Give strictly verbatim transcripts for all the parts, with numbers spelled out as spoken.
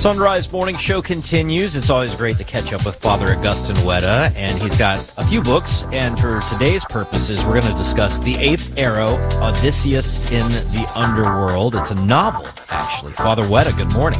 Sunrise Morning Show continues. It's always great to catch up with Father Augustine Weta, and he's got a few books, and for today's purposes, we're going to discuss The Eighth Arrow, Odysseus in the Underworld. It's a novel, actually. Father Weta, good morning.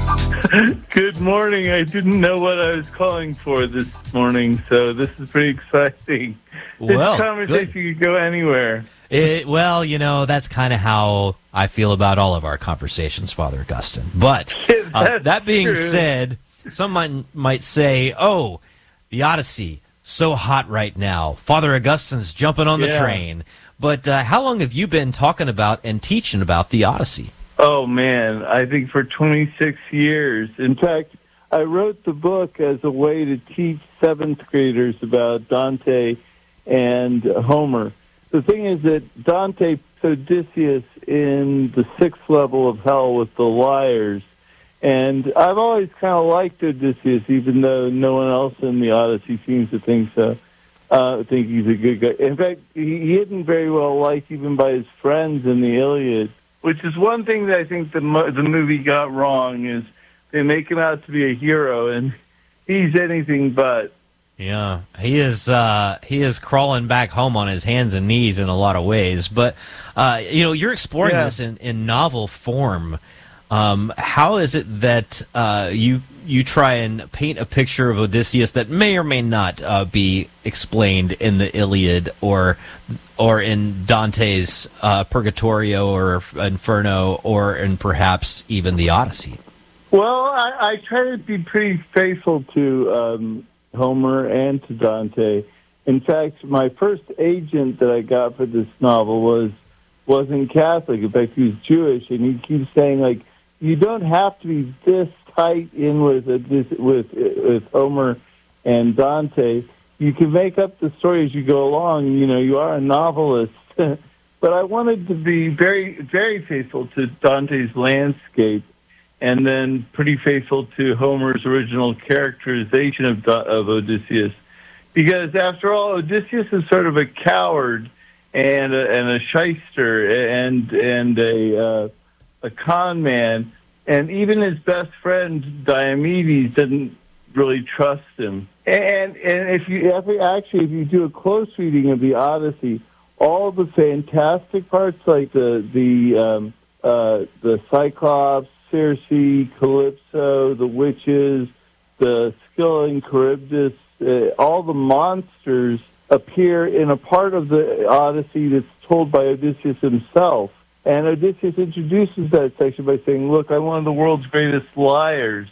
Good morning. I didn't know what I was calling for this morning, so this is pretty exciting. Well, this conversation good. Could go anywhere. It, well, you know, that's kind of how I feel about all of our conversations, Father Augustine. But uh, that being true. said, some might, might say, oh, the Odyssey, so hot right now. Father Augustine's jumping on the yeah. train. But uh, how long have you been talking about and teaching about the Odyssey? Oh, man, I think for twenty-six years. In fact, I wrote the book as a way to teach seventh graders about Dante and Homer. The thing is that Dante puts Odysseus in the sixth level of hell with the liars. And I've always kind of liked Odysseus, even though no one else in the Odyssey seems to think so. Uh, think he's a good guy. In fact, he, he isn't very well liked even by his friends in the Iliad, which is one thing that I think the mo- the movie got wrong, is they make him out to be a hero, and he's anything but. Yeah, he is uh, he is crawling back home on his hands and knees in a lot of ways. But, uh, you know, you're exploring yeah. this in, in novel form. Um, how is it that uh, you you try and paint a picture of Odysseus that may or may not uh, be explained in the Iliad or or in Dante's uh, Purgatorio or Inferno or in perhaps even the Odyssey? Well, I, I try to be pretty faithful to Um Homer and to Dante. In fact, my first agent that I got for this novel was wasn't Catholic. In fact, he was Jewish, and he keeps saying, like, you don't have to be this tight in with this, with with Homer and Dante. You can make up the story as you go along. You know, you are a novelist. But I wanted to be very, very faithful to Dante's landscape, and then pretty faithful to Homer's original characterization of, of Odysseus. Because, after all, Odysseus is sort of a coward and a, and a shyster and and a uh, a con man, and even his best friend Diomedes didn't really trust him. And and if you actually if you do a close reading of the Odyssey, all the fantastic parts like the the um, uh, the Cyclops, Circe, Calypso, the witches, the Scylla and Charybdis, uh, all the monsters appear in a part of the Odyssey that's told by Odysseus himself. And Odysseus introduces that section by saying, look, I'm one of the world's greatest liars.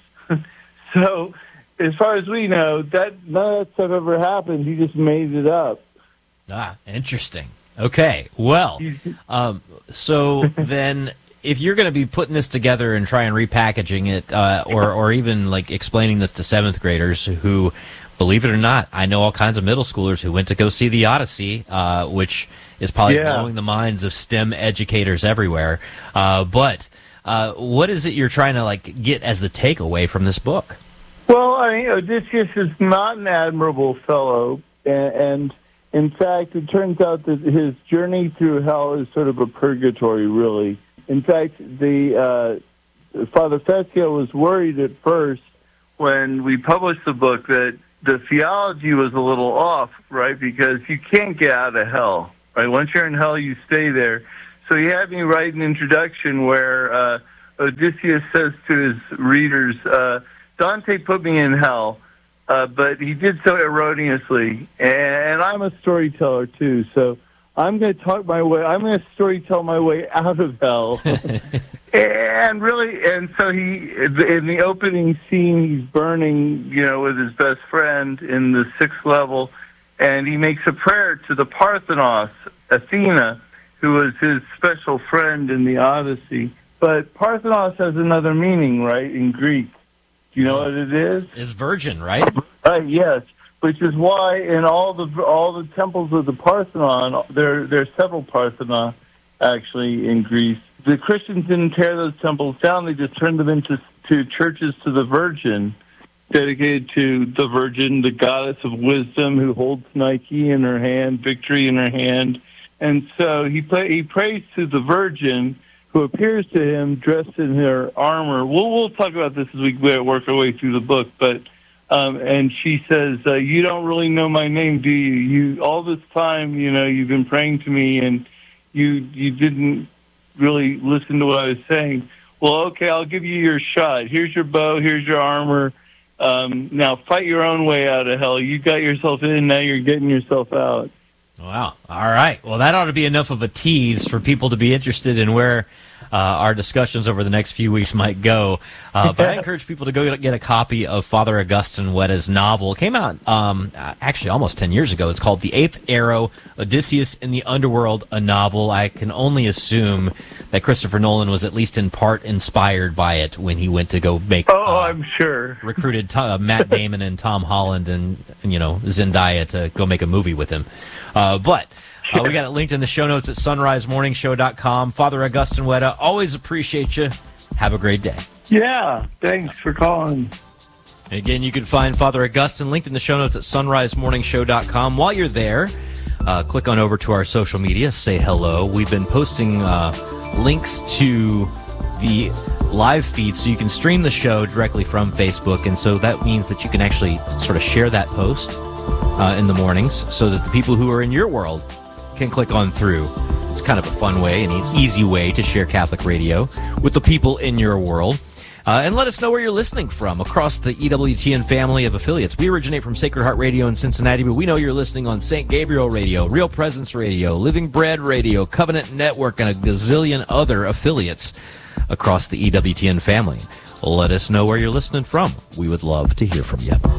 So, as far as we know, that none of that stuff ever happened. He just made it up. Ah, interesting. Okay, well, um, so then if you're going to be putting this together and try and repackaging it, uh, or or even like explaining this to seventh graders who, believe it or not, I know all kinds of middle schoolers who went to go see the Odyssey, uh, which is probably yeah. blowing the minds of STEM educators everywhere. Uh, but uh, what is it you're trying to like get as the takeaway from this book? Well, I mean, Odysseus is not an admirable fellow, and, and in fact, it turns out that his journey through hell is sort of a purgatory, really. In fact, the uh, Father Fessio was worried at first when we published the book that the theology was a little off, right? Because you can't get out of hell, right? Once you're in hell, you stay there. So he had me write an introduction where uh, Odysseus says to his readers, uh, Dante put me in hell, uh, but he did so erroneously. And I'm a storyteller, too, so I'm going to talk my way. I'm going to storytell my way out of hell, and really, and so he, in the opening scene, he's burning, you know, with his best friend in the sixth level, and he makes a prayer to the Parthenos, Athena, who was his special friend in the Odyssey. But Parthenos has another meaning, right, in Greek. Do you know what it is? It's virgin, right? Uh, yes. Which is why in all the all the temples of the Parthenon, there there are several Parthenon actually in Greece. The Christians didn't tear those temples down; they just turned them into to churches to the Virgin, dedicated to the Virgin, the goddess of wisdom, who holds Nike in her hand, victory in her hand, and so he play, he prays to the Virgin, who appears to him dressed in her armor. We'll, we'll talk about this as we work our way through the book, but um, and she says, uh, you don't really know my name, do you? You all this time, you know, you've been praying to me, and you you didn't really listen to what I was saying. Well, okay, I'll give you your shot. Here's your bow, here's your armor. Um, now fight your own way out of hell. You got yourself in, now you're getting yourself out. Wow. All right. Well, that ought to be enough of a tease for people to be interested in where uh, our discussions over the next few weeks might go. Uh, but I encourage people to go get a copy of Father Augustine Weda's novel. It came out um, actually almost ten years ago. It's called The Eighth Arrow, Odysseus in the Underworld, a novel. I can only assume that Christopher Nolan was at least in part inspired by it when he went to go make... Oh, uh, I'm sure. Recruited Tom, uh, Matt Damon and Tom Holland and, and, you know, Zendaya to go make a movie with him. Uh, but uh, we got it linked in the show notes at sunrise morning show dot com. Father Augustine Weda, always appreciate you. Have a great day. Yeah, thanks for calling. Again, you can find Father Augustine linked in the show notes at sunrise morning show dot com. While you're there, uh, click on over to our social media, say hello. We've been posting uh, links to the live feed so you can stream the show directly from Facebook, and so that means that you can actually sort of share that post Uh, in the mornings so that the people who are in your world can click on through. It's kind of a fun way and an easy way to share Catholic radio with the people in your world. Uh, and let us know where you're listening from across the E W T N family of affiliates. We originate from Sacred Heart Radio in Cincinnati, but we know you're listening on Saint Gabriel Radio, Real Presence Radio, Living Bread Radio, Covenant Network, and a gazillion other affiliates across the E W T N family. Let us know where you're listening from. We would love to hear from you.